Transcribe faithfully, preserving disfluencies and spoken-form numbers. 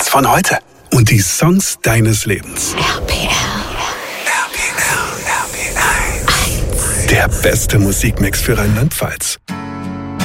Radiohits von heute und die Songs deines Lebens. R P R. R P R, R P R eins. Der beste Musikmix für Rheinland-Pfalz.